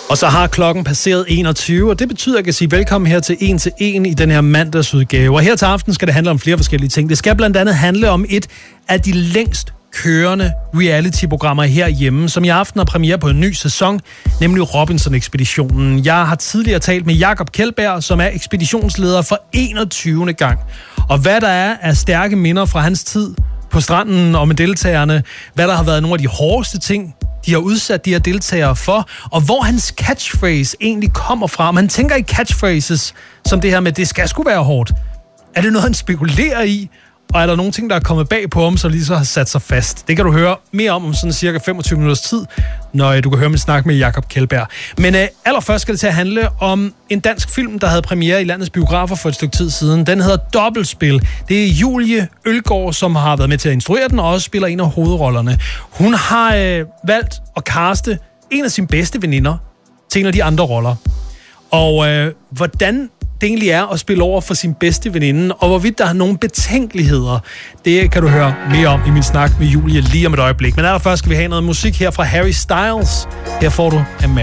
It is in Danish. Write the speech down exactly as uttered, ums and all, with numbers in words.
Og så har klokken passeret enogtyve, og det betyder, at jeg kan sige velkommen her til en til en i den her mandagsudgave. Og her til aften skal det handle om flere forskellige ting. Det skal blandt andet handle om et af de længst kørende reality-programmer herhjemme, som i aften har premiere på en ny sæson, nemlig Robinson-ekspeditionen. Jeg har tidligere talt med Jakob Kjeldberg, som er ekspeditionsleder for enogtyvende gang. Og hvad der er af stærke minder fra hans tid på stranden og med deltagerne, hvad der har været nogle af de hårdeste ting, de har udsat de her deltagere for, og hvor hans catchphrase egentlig kommer fra. Man tænker i catchphrases som det her med, det skal sgu være hårdt. Er det noget, han spekulerer i? Og er der nogle ting, der er kommet bag på ham, så lige så har sat sig fast? Det kan du høre mere om om sådan cirka femogtyve minutters tid, når du kan høre min snak med Jakob Kjeldberg. Men øh, allerførst skal det til at handle om en dansk film, der havde premiere i landets biografer for et stykke tid siden. Den hedder Dobbeltspil. Det er Julie Ølgaard, som har været med til at instruere den, og også spiller en af hovedrollerne. Hun har øh, valgt at caste en af sine bedste veninder til en af de andre roller. Og øh, hvordan det egentlig er at spille over for sin bedste veninde, og hvorvidt der er nogle betænkeligheder, det kan du høre mere om i min snak med Julie lige om et øjeblik. Men allerførst skal vi have noget musik her fra Harry Styles. Her får du America.